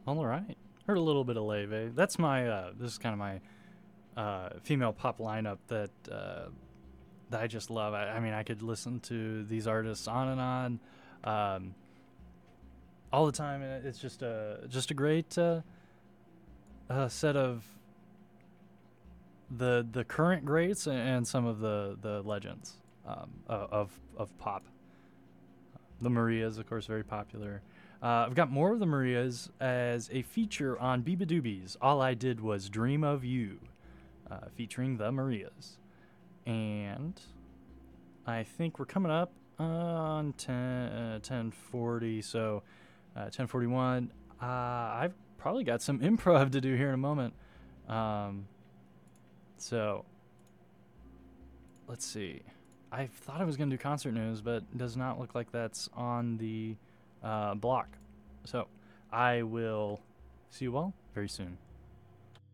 All right. Heard a little bit of Leve. That's my. This is kind of my female pop lineup that I just love. I mean, I could listen to these artists on and on, all the time. And it's just a great set of the current greats and some of the legends of pop. The Marias, of course, very popular. I've got more of the Marias as a feature on Biba Doobies. All I Did Was Dream of You, featuring the Marias. And I think we're coming up on 10:40, so 10:41. I've probably got some improv to do here in a moment. Um, so let's see. I thought I was going to do concert news, but it does not look like that's on the block. So I will see you all very soon.